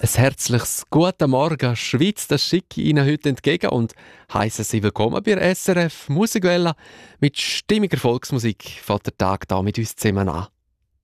Ein herzliches Guten Morgen, Schweiz, das schicke ich Ihnen heute entgegen und heisse Sie willkommen bei SRF Musikwelle. Mit stimmiger Volksmusik fängt der Tag da mit uns zusammen an.